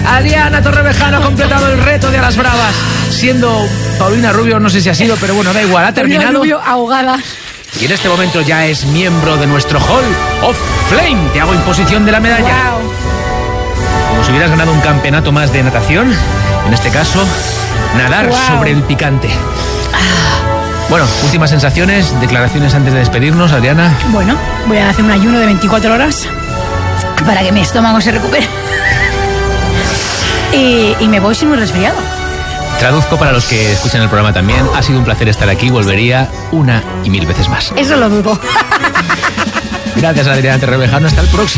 Adriana Torrevejano ha completado el reto de a las bravas, siendo Paulina Rubio, no sé si ha sido, pero bueno, da igual, ha terminado. Paulina Rubio ahogada. Y en este momento ya es miembro de nuestro Hall of Flame. Te hago imposición de la medalla. Wow. Como si hubieras ganado un campeonato más de natación. En este caso, nadar sobre el picante. Bueno, últimas sensaciones, declaraciones antes de despedirnos, Adriana. Bueno, voy a hacer un ayuno de 24 horas para que mi estómago se recupere. Y me voy sin un resfriado. Traduzco para los que escuchan el programa también. Ha sido un placer estar aquí. Volvería una y mil veces más. Eso lo dudo. Gracias, Adriana Torrevejano. Hasta el próximo.